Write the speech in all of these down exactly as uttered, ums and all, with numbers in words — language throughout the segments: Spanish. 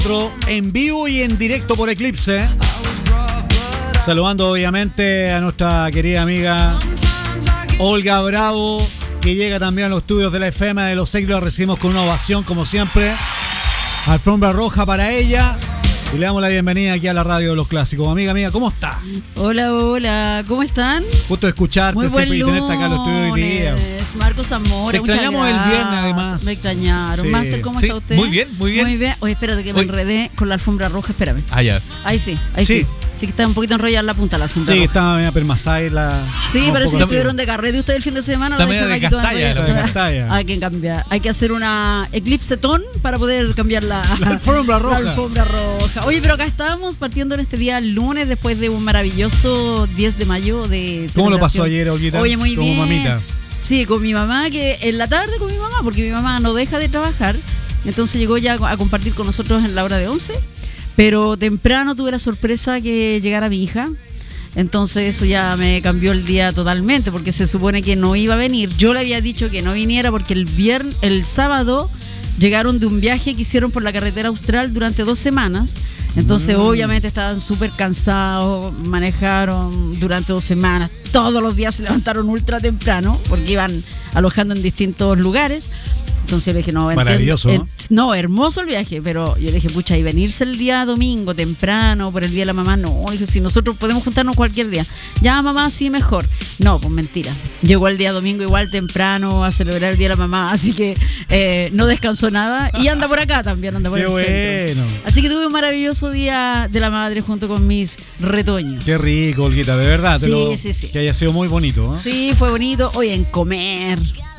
En vivo y en directo por Eclipse. Saludando obviamente a nuestra querida amiga Olga Bravo, que llega también a los estudios de la F M de Los Éxitos. La recibimos con una ovación como siempre. Alfombra roja para ella. Y le damos la bienvenida aquí a la radio de los clásicos. Amiga mía, ¿cómo está? Hola, hola, ¿cómo están? Gusto de escucharte Muy buen siempre y tenerte acá en los estudios hoy día. Marcos Zamora, te extrañamos el viernes además. Me extrañaron. Sí. Master, ¿cómo Sí, está usted? muy bien, muy bien. Muy bien. Oye, espérate que me Oye. enredé con la alfombra roja, espérame. Ah, ya. Ahí sí, ahí sí. Sí. Sí, que está un poquito enrollada la punta la alfombra Sí, roja. estaba media permasada y la... Sí, un parece poco- que estuvieron de carrete ustedes el fin de semana. Está la media dejaron de aquí toda Castalla, enrollada. la de Castalla. Hay que cambiar. Hay que hacer una Eclipse Ton para poder cambiar la, La alfombra roja. La alfombra roja. Oye, pero acá estamos partiendo en este día lunes después de un maravilloso diez de mayo de ¿Cómo lo pasó celebración. ayer, Olguita? Oye, muy Como bien. mamita. Sí, con mi mamá, que en la tarde con mi mamá, porque mi mamá no deja de trabajar. Entonces llegó ya a compartir con nosotros en la hora de once. Pero temprano tuve la sorpresa que llegara mi hija. Entonces eso ya me cambió el día totalmente, porque se supone que no iba a venir. Yo le había dicho que no viniera porque el viernes, el sábado llegaron de un viaje que hicieron por la carretera austral durante dos semanas. Entonces Mm. obviamente estaban súper cansados, manejaron durante dos semanas, todos los días se levantaron ultra temprano porque iban alojando en distintos lugares. Entonces yo le dije, no, Maravilloso, enten- ¿no? ent- no, hermoso el viaje, pero yo le dije, pucha, y venirse el día domingo temprano por el día de la mamá, no, dije, si nosotros podemos juntarnos cualquier día, ya mamá, sí, mejor. No, pues mentira, llegó el día domingo igual temprano a celebrar el día de la mamá, así que eh, no descansó nada y anda por acá también, anda por Qué el centro. bueno. Así que tuve un maravilloso día de la madre junto con mis retoños. Qué rico, Olguita, de verdad. te Sí, lo- sí, sí. Que haya sido muy bonito, ¿eh? Sí, fue bonito. Oye, en comer.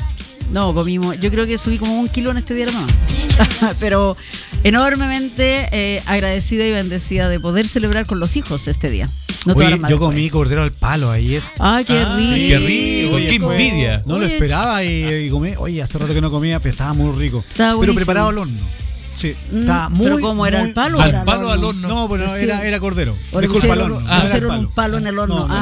No, comimos. Yo creo que subí como un kilo en este día de la mamá. Pero enormemente eh, agradecida y bendecida de poder celebrar con los hijos este día. No todas Oye, las madres yo comí pueden. cordero al palo ayer. Ay, qué Ah, rico. sí, qué rico, Oye, qué fue- envidia. No lo Oye, esperaba y, y comí. Oye, hace rato que no comía, pero estaba muy rico. Estaba pero buenísimo. preparado al horno. Sí, Mm, estaba muy. ¿pero cómo era, muy- al palo o Al era palo al horno. No, pero Sí. era, era cordero. O le Disculpa, al pusieron- horno. le no era al pusieron palo. un palo en el horno. No, no.